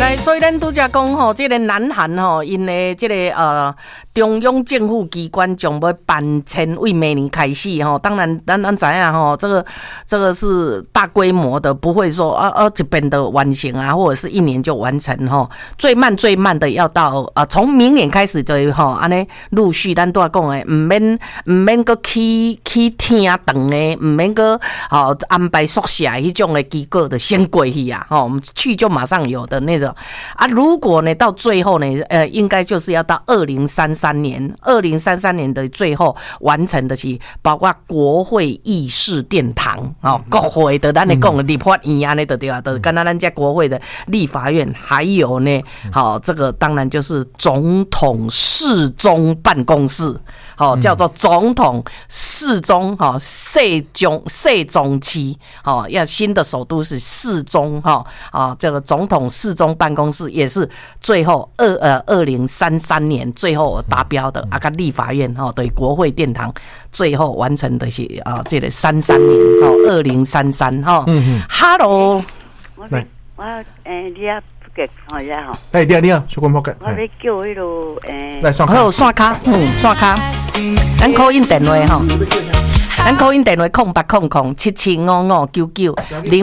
来，所以咱拄则讲吼，这个南韩吼，因的这个中央政府机关将要搬迁，为明年开始吼。当然，咱知影吼，这个是大规模的，不会说这边的完成啊，或者是1年就完成吼。最慢的要到从明年开始就吼，安尼陆续咱都要讲的，唔免个去听长的，唔免个安排宿舍迄种的机构的先过去啊，吼，我们去就马上有的那种啊。如果呢到最后呢，应该就是要到2033年的最后完成的是包括国会议事殿堂国会的咱咧讲的立法院安尼的对啊，的跟咱家国会的立法院，还有呢，这个当然就是总统侍中办公室。叫做总统侍中世宗期要新的首都是世宗这个总统侍中办公室也是最后2033年最后达标的跟立法院对国会殿堂最后完成的是这个33年2033Hello 来你啊你好，小关仆街。 我咧叫迄落来刷卡，刷卡，刷卡。咱call in电话吼，咱call in电话0800775599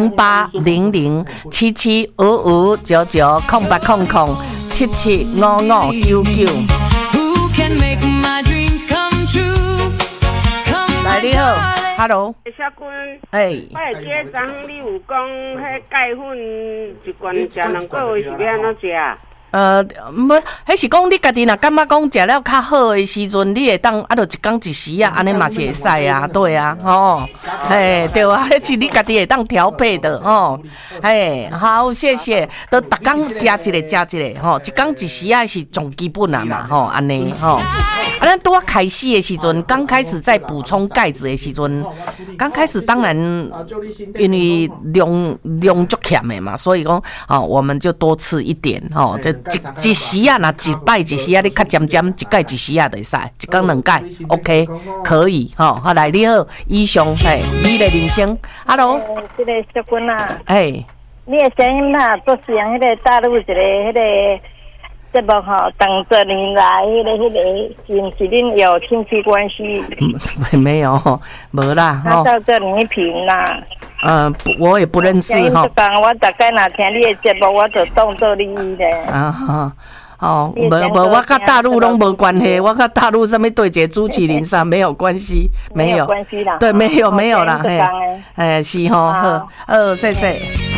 0800775599 来，你好。Hello， 小君，我会记昨你有讲，迄钙粉一罐食2个月是要安怎食？ 迄是讲你家己若感觉讲食了较好的时阵，你会当就一天一时啊，安尼嘛是会使啊，对啊，对啊，迄是你家己会当调配的好，谢谢，都逐天食一个，一天一时啊是最基本啊嘛，安尼咱拄开始的时阵，刚开始在补充钙质的时阵，刚开始当然因为量足欠的嘛，所以讲我们就多吃一点这一时啊，那一摆一时啊，你较渐渐一盖一时啊，就会使一天2盖 ，OK， 可以好，来你好，以上你的人生 ，Hello， 这个小君啊，你的声音啊，都像迄个大陆一个迄个节目当多年来迄个是不是恁有亲戚关系？ 没有，没啦， 他到这里评啦。 我也不认识我大概哪听你的节目，我就当做你的。 我跟大陆拢无关系，我跟大陆什么对决朱麒麟啥没有关系， 没有关系啦。 对，没有啦，是好，谢谢。